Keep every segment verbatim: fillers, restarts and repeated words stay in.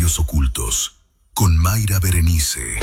Misterios Ocultos con Mayra Berenice.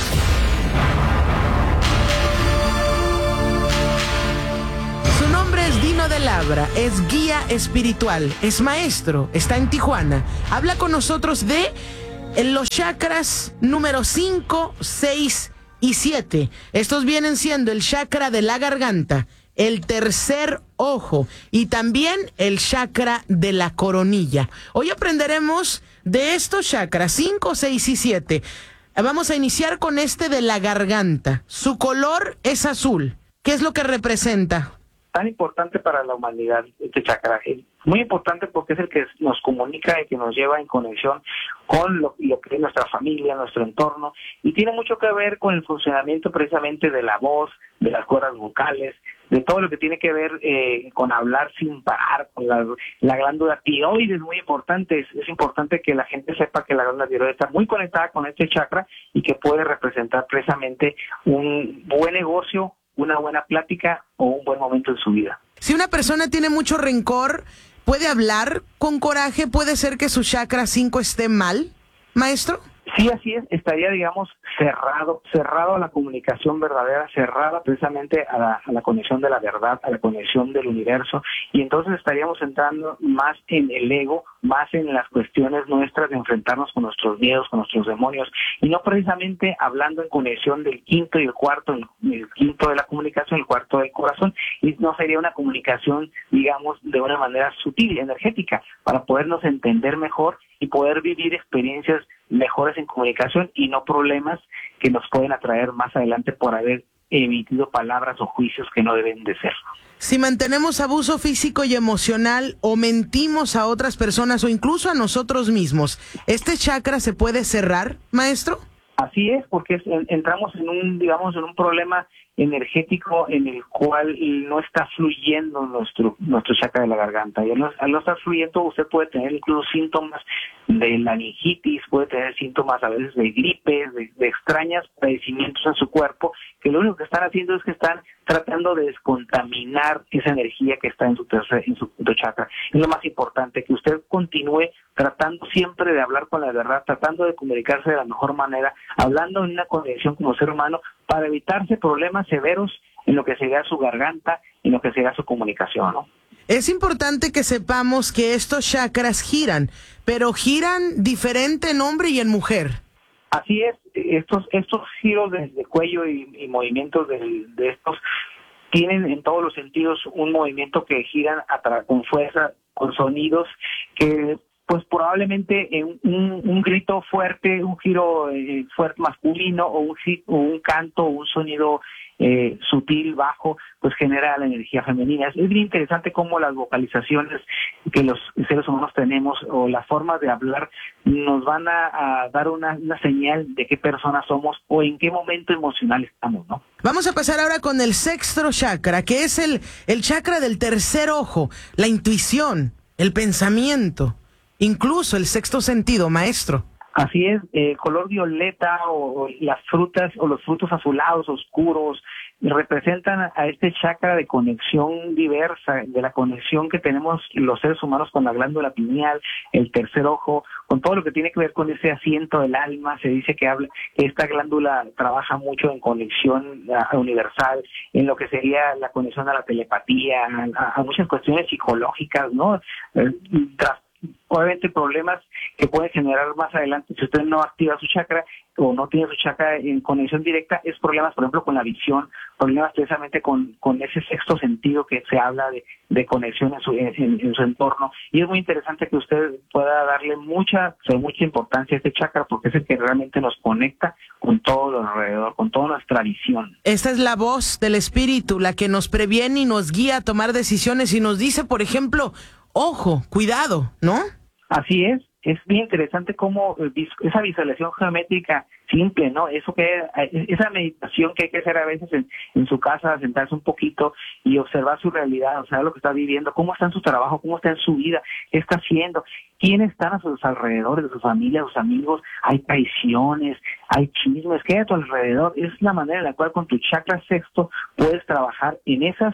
Su nombre es Dino de Labra, es guía espiritual, es maestro, está en Tijuana. Habla con nosotros de los chakras número cinco, seis y siete. Estos vienen siendo el chakra de la garganta, el tercer ojo y también el chakra de la coronilla. Hoy aprenderemos de estos chakras cinco, seis y siete. Vamos a iniciar con este de la garganta. Su color es azul. ¿Qué es lo que representa? Tan importante para la humanidad este chakra. Es muy importante porque es el que nos comunica y que nos lleva en conexión con lo, lo que es nuestra familia, nuestro entorno, y tiene mucho que ver con el funcionamiento precisamente de la voz, de las cuerdas vocales, de todo lo que tiene que ver eh, con hablar sin parar, con la, la glándula tiroides. Muy importante, es, es importante que la gente sepa que la glándula tiroides está muy conectada con este chakra y que puede representar precisamente un buen negocio, una buena plática o un buen momento en su vida. Si una persona tiene mucho rencor, ¿puede hablar con coraje? ¿Puede ser que su chakra cinco esté mal, maestro? Sí, así es, estaría, digamos, cerrado, cerrado a la comunicación verdadera, cerrada precisamente a la, a la conexión de la verdad, a la conexión del universo, y entonces estaríamos entrando más en el ego, más en las cuestiones nuestras de enfrentarnos con nuestros miedos, con nuestros demonios, y no precisamente hablando en conexión del quinto y el cuarto, el, el quinto de la comunicación, el cuarto del corazón, y no sería una comunicación, digamos, de una manera sutil, energética, para podernos entender mejor y poder vivir experiencias mejores en comunicación y no problemas que nos pueden atraer más adelante por haber emitido palabras o juicios que no deben de ser. Si mantenemos abuso físico y emocional o mentimos a otras personas o incluso a nosotros mismos, ¿este chakra se puede cerrar, maestro? Así es, porque es, entramos en un, digamos, en un problema energético en el cual no está fluyendo nuestro nuestro chakra de la garganta. Y al no, al no estar fluyendo, usted puede tener incluso síntomas de laringitis, puede tener síntomas a veces de gripes, de, de extraños padecimientos en su cuerpo, que lo único que están haciendo es que están tratando de descontaminar esa energía que está en su tercer, en su quinto chakra. Es lo más importante, que usted continúe tratando siempre de hablar con la verdad, tratando de comunicarse de la mejor manera, hablando en una conexión como ser humano, para evitarse problemas severos en lo que sería su garganta, en lo que sería su comunicación, ¿no? Es importante que sepamos que estos chakras giran, pero giran diferente en hombre y en mujer. Así es, estos estos giros de, de cuello y, y movimientos de, de estos tienen en todos los sentidos un movimiento que giran a tra- con fuerza, con sonidos que pues probablemente un, un, un grito fuerte, un giro eh, fuerte masculino o un, o un canto, un sonido eh, sutil, bajo, pues genera la energía femenina. Es, es bien interesante cómo las vocalizaciones que los seres humanos tenemos o las formas de hablar nos van a, a dar una, una señal de qué personas somos o en qué momento emocional estamos, ¿no? Vamos a pasar ahora con el sexto chakra, que es el, el chakra del tercer ojo, la intuición, el pensamiento. Incluso el sexto sentido, maestro. Así es, el eh, color violeta o, o las frutas o los frutos azulados oscuros representan a este chakra de conexión diversa, de la conexión que tenemos los seres humanos con la glándula pineal, el tercer ojo, con todo lo que tiene que ver con ese asiento del alma. Se dice que habla que esta glándula trabaja mucho en conexión a, a universal, en lo que sería la conexión a la telepatía, a, a muchas cuestiones psicológicas, ¿no? Eh, tras obviamente problemas que pueden generar más adelante si usted no activa su chakra o no tiene su chakra en conexión directa, es problemas, por ejemplo, con la visión, problemas precisamente con, con ese sexto sentido que se habla de, de conexión en su, en, en su entorno. Y es muy interesante que usted pueda darle mucha, o sea, mucha importancia a este chakra porque es el que realmente nos conecta con todo lo alrededor, con toda nuestra visión. Esta es la voz del espíritu, la que nos previene y nos guía a tomar decisiones y nos dice, por ejemplo, ojo, cuidado, ¿no? Así es, es bien interesante cómo esa visualización geométrica simple, ¿no? Eso que esa meditación que hay que hacer a veces en, en su casa, sentarse un poquito y observar su realidad, o sea, lo que está viviendo, cómo está en su trabajo, cómo está en su vida, qué está haciendo, quiénes están a sus alrededores, de su familia, sus amigos, hay traiciones, hay chismes, ¿qué hay a tu alrededor? Es la manera en la cual con tu chakra sexto puedes trabajar en esas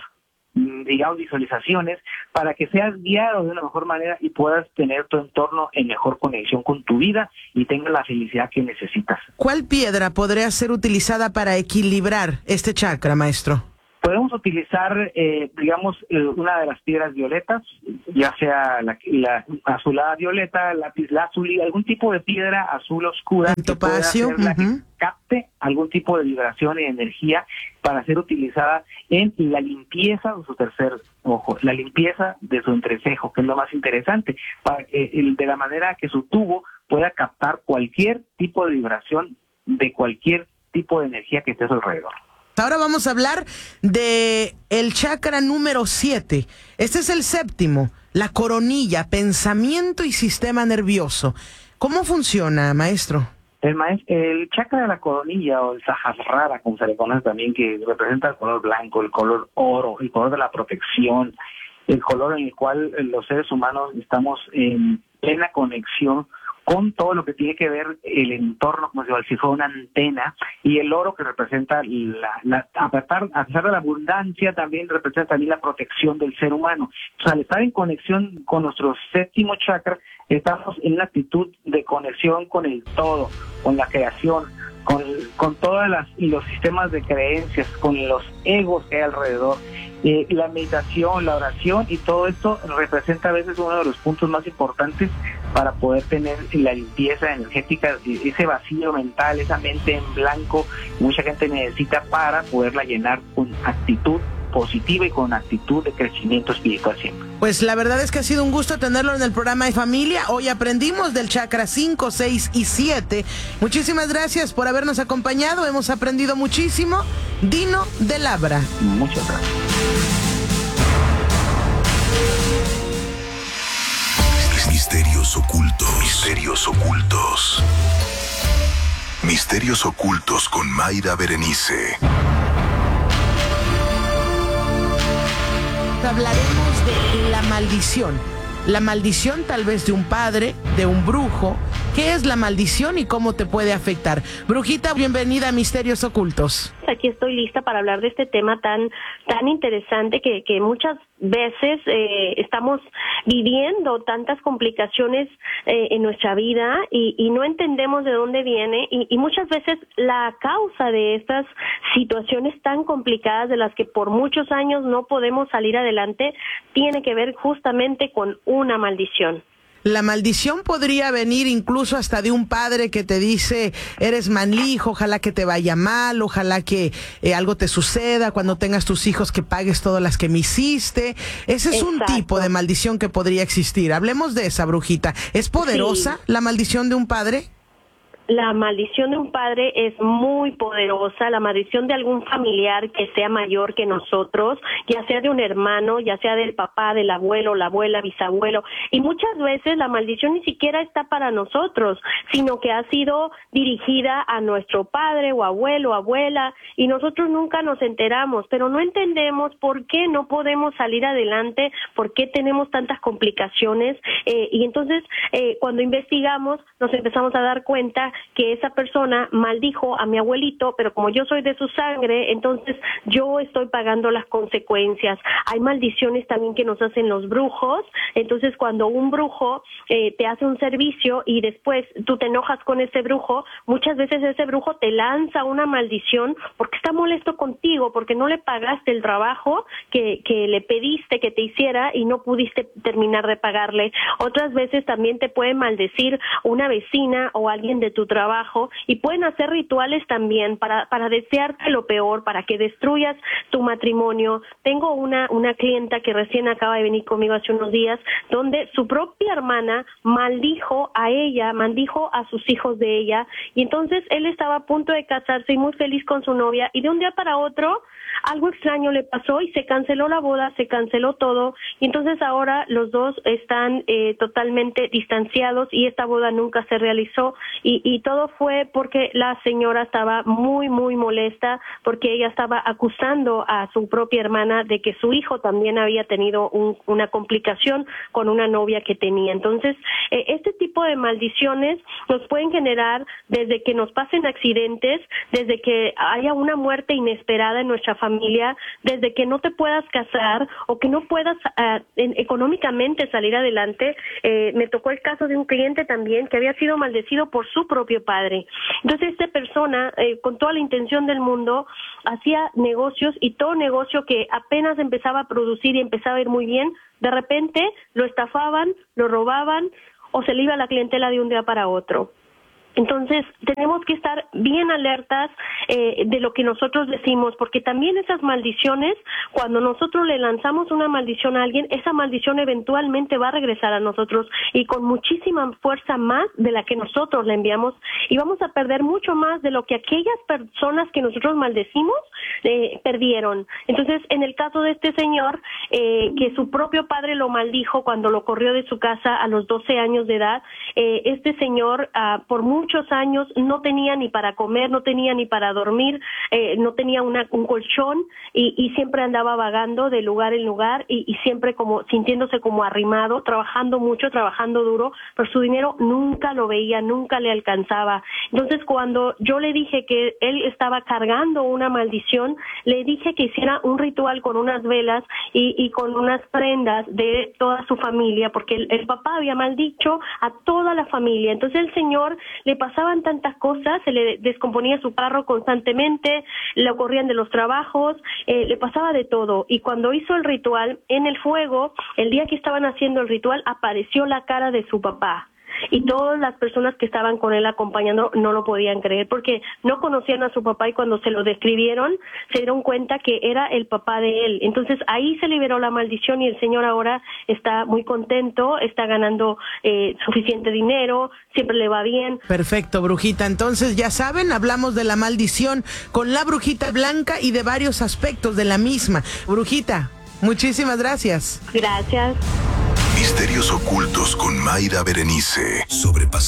digamos, visualizaciones para que seas guiado de una mejor manera y puedas tener tu entorno en mejor conexión con tu vida y tengas la felicidad que necesitas. ¿Cuál piedra podría ser utilizada para equilibrar este chakra, maestro? Podemos utilizar, eh, digamos, eh, una de las piedras violetas, ya sea la, la azulada violeta, lápiz lazuli, algún tipo de piedra azul oscura El que pueda topacio, ser la uh-huh. que capte algún tipo de vibración y energía para ser utilizada en la limpieza de su tercer ojo, la limpieza de su entrecejo, que es lo más interesante, para que de la manera que su tubo pueda captar cualquier tipo de vibración de cualquier tipo de energía que esté a su alrededor. Ahora vamos a hablar de el chakra número siete. Este es el séptimo, la coronilla, pensamiento y sistema nervioso. ¿Cómo funciona, maestro? El, maestro, el chakra de la coronilla o el Sahasrara, como se le conoce también, que representa el color blanco, el color oro, el color de la protección, el color en el cual los seres humanos estamos en plena conexión con todo lo que tiene que ver el entorno, como si fuera una antena, y el oro que representa, la, la, a, pesar, a pesar de la abundancia, también representa también la protección del ser humano. O sea, al estar en conexión con nuestro séptimo chakra, estamos en una actitud de conexión con el todo, con la creación, con, con todos los sistemas de creencias, con los egos que hay alrededor. Eh, la meditación, la oración y todo esto representa a veces uno de los puntos más importantes para poder tener la limpieza energética, ese vacío mental, esa mente en blanco, mucha gente necesita para poderla llenar con actitud positiva y con actitud de crecimiento espiritual siempre. Pues la verdad es que ha sido un gusto tenerlo en el programa de familia. Hoy aprendimos del chakra cinco, seis y siete. Muchísimas gracias por habernos acompañado. Hemos aprendido muchísimo. Dino de Labra. Muchas gracias. Misterios ocultos. Misterios ocultos. Misterios ocultos con Mayra Berenice. Hablaremos de la maldición. La maldición tal vez de un padre, de un brujo. ¿Qué es la maldición y cómo te puede afectar? Brujita, bienvenida a Misterios Ocultos. Aquí estoy lista para hablar de este tema tan tan interesante que, que muchas veces eh, estamos viviendo tantas complicaciones eh, en nuestra vida y, y no entendemos de dónde viene y, y muchas veces la causa de estas situaciones tan complicadas de las que por muchos años no podemos salir adelante tiene que ver justamente con una maldición. La maldición podría venir incluso hasta de un padre que te dice, eres manlijo, ojalá que te vaya mal, ojalá que eh, algo te suceda cuando tengas tus hijos, que pagues todas las que me hiciste. Ese es Exacto. un tipo de maldición que podría existir. Hablemos de esa, brujita. ¿Es poderosa sí. la maldición de un padre? La maldición de un padre es muy poderosa, la maldición de algún familiar que sea mayor que nosotros, ya sea de un hermano, ya sea del papá, del abuelo, la abuela, bisabuelo, y muchas veces la maldición ni siquiera está para nosotros, sino que ha sido dirigida a nuestro padre o abuelo, abuela, y nosotros nunca nos enteramos, pero no entendemos por qué no podemos salir adelante, por qué tenemos tantas complicaciones, eh, y entonces eh, cuando investigamos nos empezamos a dar cuenta que esa persona maldijo a mi abuelito, pero como yo soy de su sangre, entonces yo estoy pagando las consecuencias. Hay maldiciones también que nos hacen los brujos, entonces cuando un brujo eh, te hace un servicio y después tú te enojas con ese brujo, muchas veces ese brujo te lanza una maldición porque está molesto contigo, porque no le pagaste el trabajo que, que le pediste que te hiciera y no pudiste terminar de pagarle. Otras veces también te puede maldecir una vecina o alguien de tu trabajo y pueden hacer rituales también para, para desearte lo peor, para que destruyas tu matrimonio. Tengo una, una clienta que recién acaba de venir conmigo hace unos días, donde su propia hermana maldijo a ella, maldijo a sus hijos de ella, y entonces él estaba a punto de casarse y muy feliz con su novia, y de un día para otro algo extraño le pasó y se canceló la boda, se canceló todo, y entonces ahora los dos están eh, totalmente distanciados y esta boda nunca se realizó, y, y todo fue porque la señora estaba muy, muy molesta porque ella estaba acusando a su propia hermana de que su hijo también había tenido un, una complicación con una novia que tenía. Entonces, eh, este tipo de maldiciones nos pueden generar desde que nos pasen accidentes, desde que haya una muerte inesperada en nuestra familia, familia desde que no te puedas casar o que no puedas uh, en, económicamente salir adelante. Eh, me tocó el caso de un cliente también que había sido maldecido por su propio padre. Entonces esta persona, eh, con toda la intención del mundo, hacía negocios y todo negocio que apenas empezaba a producir y empezaba a ir muy bien, de repente lo estafaban, lo robaban o se le iba la clientela de un día para otro. Entonces, tenemos que estar bien alertas eh, de lo que nosotros decimos, porque también esas maldiciones, cuando nosotros le lanzamos una maldición a alguien, esa maldición eventualmente va a regresar a nosotros y con muchísima fuerza más de la que nosotros le enviamos, y vamos a perder mucho más de lo que aquellas personas que nosotros maldecimos eh, perdieron. Entonces, en el caso de este señor, eh, que su propio padre lo maldijo cuando lo corrió de su casa a los doce años de edad, eh, este señor, uh, por mucho muchos años no tenía ni para comer, no tenía ni para dormir, eh, no tenía una, un colchón y, y siempre andaba vagando de lugar en lugar y, y siempre como sintiéndose como arrimado, trabajando mucho, trabajando duro, pero su dinero nunca lo veía, nunca le alcanzaba. Entonces cuando yo le dije que él estaba cargando una maldición, le dije que hiciera un ritual con unas velas y, y con unas prendas de toda su familia, porque el, el papá había maldicho a toda la familia. Entonces el señor le pasaban tantas cosas, se le descomponía su carro constantemente, le corrían de los trabajos, eh, le pasaba de todo. Y cuando hizo el ritual, en el fuego, el día que estaban haciendo el ritual, apareció la cara de su papá. Y todas las personas que estaban con él acompañando no lo podían creer porque no conocían a su papá y cuando se lo describieron se dieron cuenta que era el papá de él. Entonces ahí se liberó la maldición y el señor ahora está muy contento, está ganando eh, suficiente dinero, siempre le va bien. Perfecto, brujita. Entonces ya saben, hablamos de la maldición con la brujita blanca y de varios aspectos de la misma. Brujita, muchísimas gracias. Gracias. Misterios ocultos con Mayra Berenice. Sobrepasando.